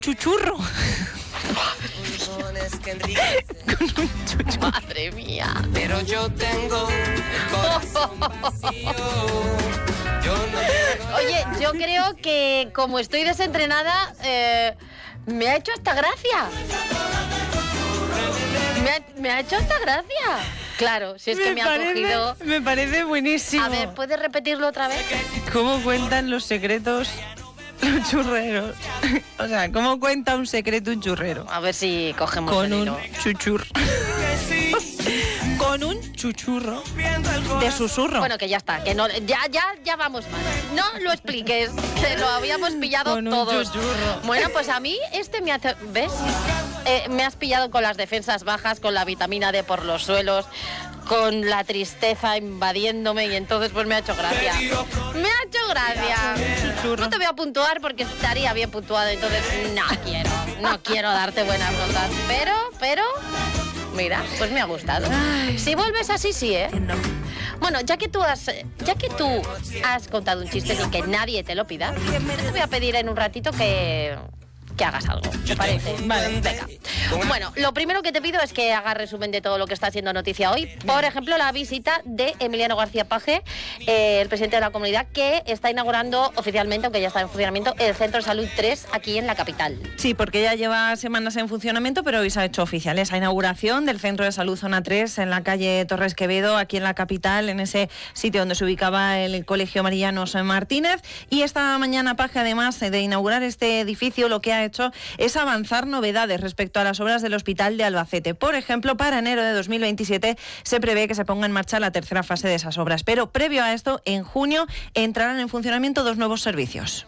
chuchurro. Con un chuchurro. Madre mía. Pero yo tengo el corazón vacío. Oye, yo creo que como estoy desentrenada, me ha hecho hasta gracia. Me ha hecho hasta gracia. Claro, si es que me ha cogido... Me parece buenísimo. A ver, ¿puedes repetirlo otra vez? ¿Cómo cuentan los secretos los churreros? O sea, ¿cómo cuenta un secreto un churrero? A ver si cogemos Con el un hilo. chuchurro. Con un chuchurro de susurro. Bueno, que ya está, que no, ya vamos mal. No lo expliques, que lo habíamos pillado Con un todos. chuchurro. Bueno, pues a mí me hace... ¿Ves? Me has pillado con las defensas bajas, con la vitamina D por los suelos, con la tristeza invadiéndome y entonces pues me ha hecho gracia. Me ha hecho gracia. Chuchurro. No te voy a puntuar porque estaría bien puntuada, entonces no quiero darte buenas notas. Pero... Mira, pues me ha gustado. Ay. Si vuelves así, sí, ¿eh? Bueno, ya que tú has contado un chiste sin que nadie te lo pida, yo te voy a pedir en un ratito que hagas algo, ¿te parece? Vale. Venga. Bueno, lo primero que te pido es que hagas resumen de todo lo que está siendo noticia hoy. Por ejemplo, la visita de Emiliano García Paje, el presidente de la comunidad, que está inaugurando oficialmente, aunque ya está en funcionamiento, el Centro de Salud 3 aquí en la capital. Sí, porque ya lleva semanas en funcionamiento, pero hoy se ha hecho oficial esa inauguración del Centro de Salud Zona 3 en la calle Torres Quevedo, aquí en la capital, en ese sitio donde se ubicaba el Colegio Marillanos Martínez. Y esta mañana Paje, además de inaugurar este edificio, lo que ha hecho es avanzar novedades respecto a las obras del Hospital de Albacete. Por ejemplo, para enero de 2027 se prevé que se ponga en marcha la tercera fase de esas obras. Pero previo a esto, en junio entrarán en funcionamiento 2 nuevos servicios.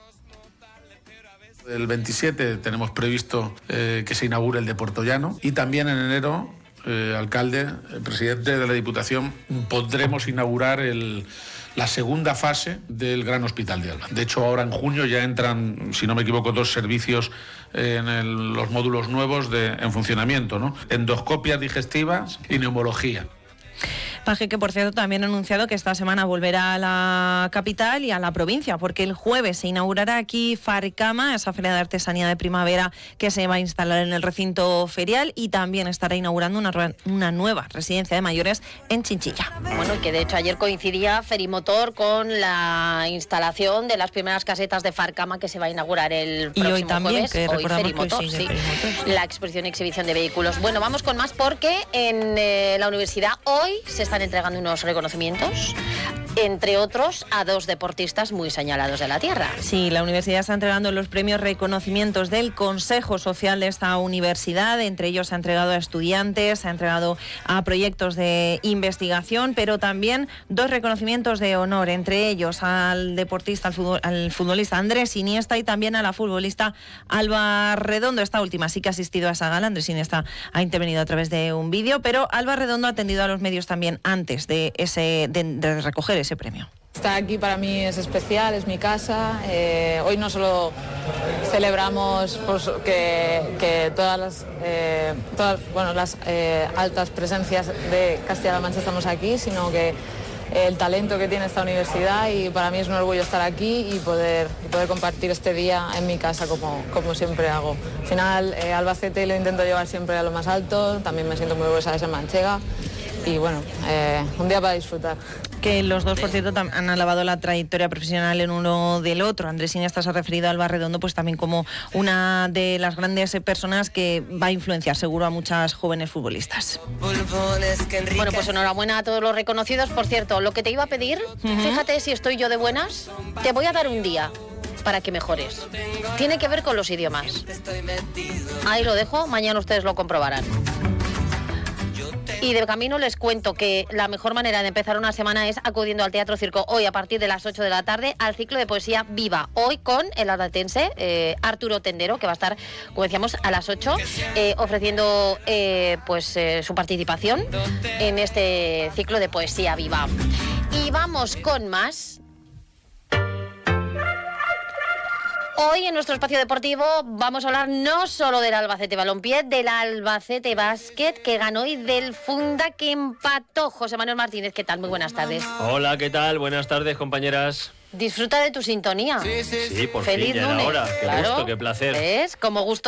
El 27 tenemos previsto que se inaugure el de Puerto Llano y también en enero, alcalde, presidente de la Diputación, podremos inaugurar la segunda fase del Gran Hospital de Alba. De hecho, ahora en junio ya entran, si no me equivoco, 2 servicios en los módulos nuevos en funcionamiento, ¿no? Endoscopias digestivas y neumología. Paje, que por cierto también ha anunciado que esta semana volverá a la capital y a la provincia, porque el jueves se inaugurará aquí Farcama, esa feria de artesanía de primavera que se va a instalar en el recinto ferial, y también estará inaugurando una nueva residencia de mayores en Chinchilla. Bueno, que de hecho ayer coincidía Ferimotor con la instalación de las primeras casetas de Farcama que se va a inaugurar el próximo hoy también, jueves. que Hoy recordamos Ferimotor, que hoy sigue sí. Ferimotor. La exposición y exhibición de vehículos. Bueno, vamos con más porque en la universidad hoy se están entregando unos reconocimientos, entre otros a 2 deportistas muy señalados de la tierra. Sí, la universidad está entregando los premios reconocimientos del Consejo Social de esta universidad. Entre ellos se ha entregado a estudiantes, se ha entregado a proyectos de investigación, pero también 2 reconocimientos de honor, entre ellos al deportista, al futbolista Andrés Iniesta y también a la futbolista Alba Redondo. Esta última sí que ha asistido a esa gala. Andrés Iniesta ha intervenido a través de un vídeo, pero Alba Redondo ha atendido a los medios también antes de recoger ese premio. Estar aquí para mí es especial, es mi casa. Hoy no solo celebramos pues, que todas las altas presencias de Castilla-La Mancha estamos aquí, sino que el talento que tiene esta universidad, y para mí es un orgullo estar aquí y poder compartir este día en mi casa como siempre hago. Al final, Albacete lo intento llevar siempre a lo más alto, también me siento muy orgullosa de ser manchega y bueno, un día para disfrutar. Que los 2, por cierto, han alabado la trayectoria profesional en uno del otro. Andrés Iniesta se ha referido a Alba Redondo pues también como una de las grandes personas que va a influenciar seguro a muchas jóvenes futbolistas. Bueno, pues enhorabuena a todos los reconocidos. Por cierto, lo que te iba a pedir, fíjate si estoy yo de buenas, te voy a dar un día para que mejores. Tiene que ver con los idiomas. Ahí lo dejo, mañana ustedes lo comprobarán. Y de camino les cuento que la mejor manera de empezar una semana es acudiendo al Teatro Circo hoy a partir de las 8 de la tarde al ciclo de poesía Viva. Hoy con el albacetense Arturo Tendero, que va a estar, como decíamos, a las 8 ofreciendo su participación en este ciclo de poesía Viva. Y vamos con más. Hoy en nuestro espacio deportivo vamos a hablar no solo del Albacete Balompié, del Albacete Básquet, que ganó, y del Funda, que empató. José Manuel Martínez, ¿qué tal? Muy buenas tardes. Hola, ¿qué tal? Buenas tardes, compañeras. Disfruta de tu sintonía. Sí, por Feliz fin, ya era lunes. hora. Qué Claro. gusto, qué placer. ¿Ves? Como gusto